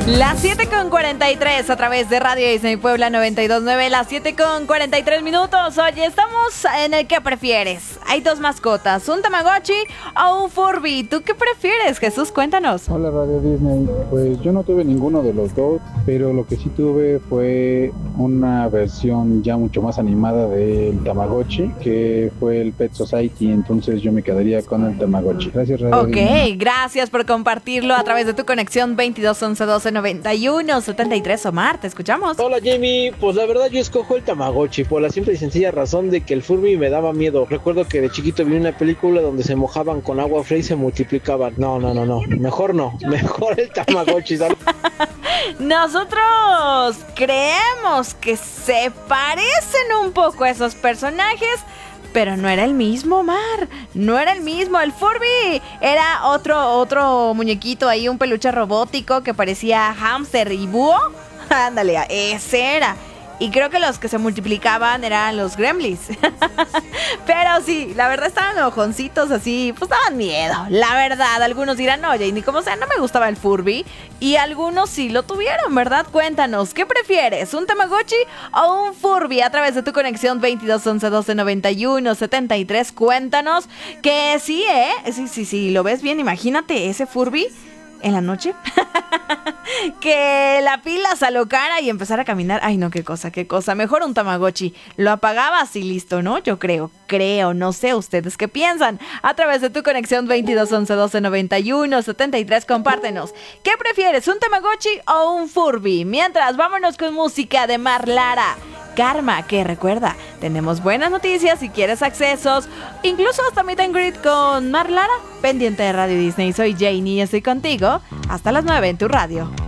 Las 7:43 a través de Radio Disney Puebla 92.9, las 7:43. Oye, estamos en el ¿qué prefieres? Hay dos mascotas, un Tamagotchi o un Furby. ¿Tú qué prefieres, Jesús? Cuéntanos. Hola Radio Disney, pues yo no tuve ninguno de los dos, pero lo que sí tuve fue una versión ya mucho más animada del Tamagotchi, que fue el Pet Society, entonces yo me quedaría con el Tamagotchi. Gracias Radio Disney. Ok, gracias por compartirlo a través de tu conexión 22 11 12 91 73. Omar, te escuchamos. Hola Jamie, pues la verdad yo escojo el Tamagotchi por la simple y sencilla razón de que el Furby me daba miedo. Recuerdo que de chiquito vi una película donde se mojaban con agua fría y se multiplicaban. No, mejor el Tamagotchi. Nosotros creemos que se parecen un poco a esos personajes, pero no era el mismo, Omar. No era el mismo. El Furby era otro muñequito ahí, un peluche robótico que parecía hámster y búho. Ándale, ese era. Y creo que los que se multiplicaban eran los gremlins. Pero sí, la verdad estaban ojoncitos así, pues daban miedo. La verdad, algunos dirán, oye, ni como sea, no me gustaba el Furby. Y algunos sí lo tuvieron, ¿verdad? Cuéntanos, ¿qué prefieres? ¿Un Tamagotchi o un Furby? A través de tu conexión 22 11 12 91 73. Cuéntanos que sí, Sí, lo ves bien. Imagínate ese Furby en la noche. Que la pila se alocara y empezara a caminar. Ay, no, qué cosa. Mejor un Tamagotchi. Lo apagabas y listo, ¿no? Yo creo. No sé ustedes qué piensan. A través de tu conexión 22 11 12 91 73. Compártenos. ¿Qué prefieres, un Tamagotchi o un Furby? Mientras, vámonos con música de Mar Lara. Karma, que recuerda, tenemos buenas noticias si quieres accesos, incluso hasta meet and greet con Mar Lara, pendiente de Radio Disney. Soy Janie y estoy contigo hasta las 9 en tu radio.